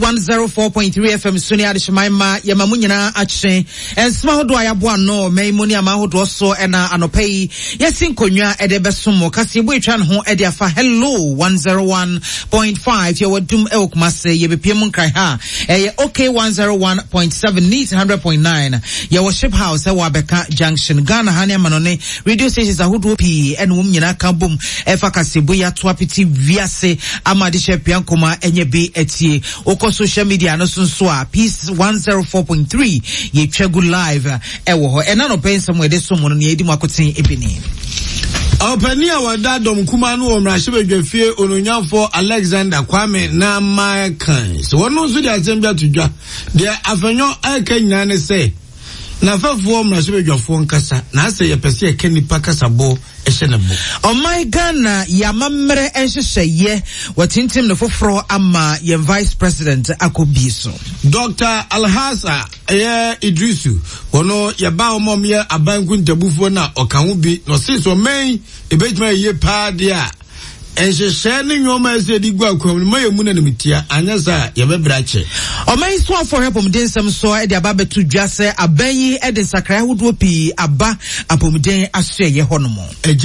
104.3 FM Suni Adishmaima Yamamunyana Ache and small do I abwa no may money amaho so ena anopei yesin konya edebesumo kasi chan ho ediafa hello 101.5 your dum elkmase yebepiemu kai ha okay 101.7 needs 100.9 your ship house Wabeka Junction Ghana Hania Manone radio stations ahudu pi and wumnyana kabum efa kasibu ya twapiti viase amadishe piankoma enyebi etie oko social media no so Peace 104.3 ye chegu live ewo ho enano pen somewhere de so mono ne edi makotin ebini Openia wadadom kumanu omrashibedwefie ononyafo Alexander Kwame na Maikan so wono so dia asembia tudwa de afenyo aka nyane se na fafo omrashibedwafo nkasa na ase yepese eka nipa kasabo eshenebo oh my Ghana yamamre enhyehyeye watintim no foforo ama ye vice president akobiso Dr. Alhassa Idrisu wono yaba omomye abanku ntabufo na okanwo bi no siso men ebetuma ye pa dia enhyehyeye ne nyoma ese digwa akwam no mayemu na nimitia anyasa yebebrache omai so for help mdensem so e de aba betu dwase abanyi e de sakra hodo pi aba apomden aso ye honomo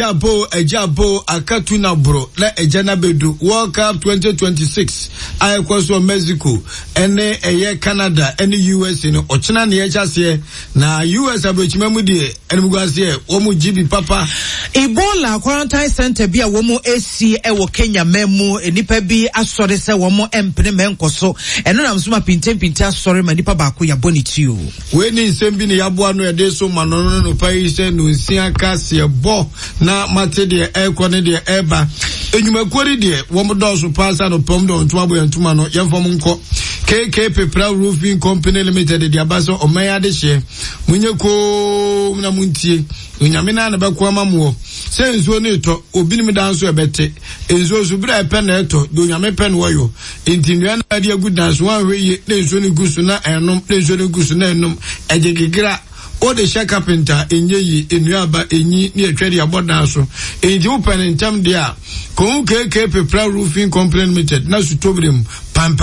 ejabo akatu na bro na ejana bedu World Cup 2026 ayekwaso Mexico ene eye Canada ene US no ochina ne yechase na US abrochimemu de enmugase womu GB papa Ebola quarantine center bia womu AC ewo Kenya memu enipa bi asore se womu empene menkoso eno na msuma pinten asore manipa baako ya bonitio we ni nsembi ne yabo ano ede so manono no pai se no nsia kase ebo na mate de ekwo ne de eba enyumakwori de womu doso pasa no pom do ntuma bo ntuma no yefom nko KK Pepra Roofing Company Limited de abaso omaya de hye munyeko na muntie onyamena na bakwa mamuo se nsuo ne to obi nim danso ebete ensuo so bra epe na eto do onyame pe no yo intinua na de agu danso wan hweye na ensuo ne gusu na enom na ensuo ne gusu na enom ejegigira o de share carpenter enyeyi enuaba enyi ne atwade abodan so enji open ntam de a ko KK Pepra Roofing Company Limited na sutobrem pam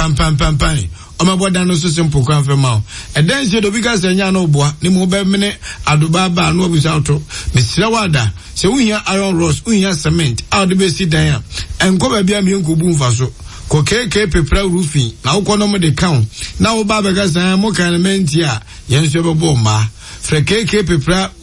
omaboda no so simple kan fe ma e den se do bi ka se nya no boa ni mo be mene adoba ba no obi sauto mesira wada se wuhia iron rods wuhia cement out be si dan a enko ba bia mi enko bu mfa so ko KK Pepra Roofing na wo no mo de kan na wo ba be ka se mo kan menti a yen so be bo ma fra KK Pepra